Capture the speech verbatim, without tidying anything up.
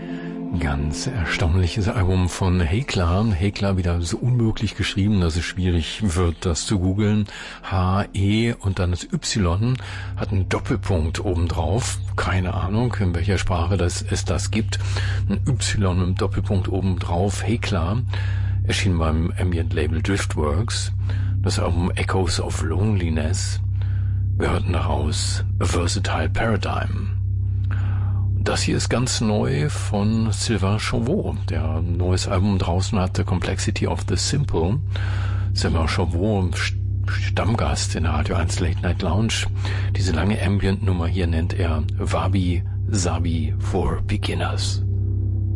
Ganz erstaunliches Album von Hekla. Hekla wieder so unmöglich geschrieben, dass es schwierig wird, das zu googeln. H, E und dann das Y hat einen Doppelpunkt obendrauf. Keine Ahnung, in welcher Sprache das, es das gibt. Ein Y mit einem Doppelpunkt obendrauf. Hekla erschien beim Ambient-Label Driftworks. Das Album Echoes of Loneliness. Wir hörten daraus A Versatile Paradigm. Das hier ist ganz neu von Sylvain Chauveau, der ein neues Album draußen hat, The Complexity of the Simple. Sylvain Chauveau, Stammgast in der Radio eins Late Night Lounge. Diese lange Ambient-Nummer hier nennt er Wabi Sabi for Beginners.